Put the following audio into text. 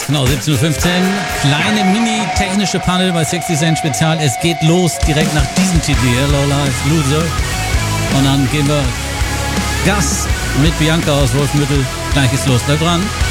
Genau, 17.15 Uhr. Kleine mini-technische Panel bei 60 Cent Spezial. Es geht los direkt nach diesem Titel hier, Low Life Loser. Und dann geben wir Gas mit Bianca aus Wolfenbüttel. Gleich geht's los. Bleib dran.